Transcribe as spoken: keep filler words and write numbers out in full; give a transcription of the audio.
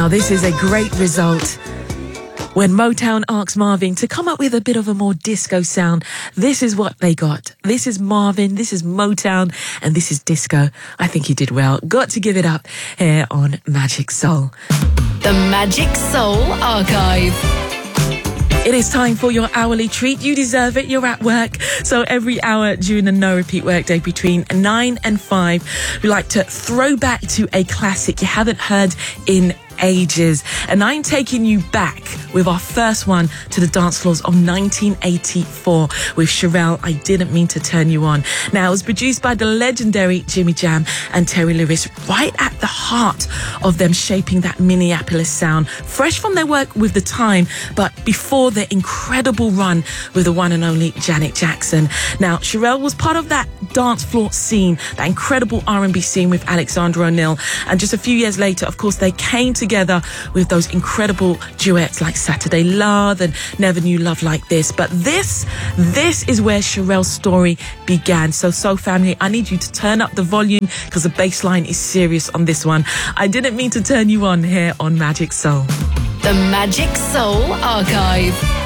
Now, this is a great result. When Motown asked Marvin to come up with a bit of a more disco sound, this is what they got. This is Marvin, this is Motown, and this is disco. I think he did well. Got to give it up here on Magic Soul. The Magic Soul Archive. It is time for your hourly treat. You deserve it. You're at work. So every hour during the no repeat workday between nine and five, we like to throw back to a classic you haven't heard in ages. And I'm taking you back with our first one to the dance floors of nineteen eighty-four with Cherrelle, I Didn't Mean to Turn You On. Now, it was produced by the legendary Jimmy Jam and Terry Lewis, right at the heart of them shaping that Minneapolis sound, fresh from their work with The Time, but before their incredible run with the one and only Janet Jackson. Now, Cherrelle was part of that dance floor scene, that incredible R and B scene with Alexander O'Neal. And just a few years later, of course, they came together with those incredible duets like Saturday Love and Never Knew Love Like This. But this, this is where Cherrelle's story began. So, so family, I need you to turn up the volume because the bass line is serious on this one. I Didn't Mean to Turn You On here on Magic Soul. The Magic Soul Archive.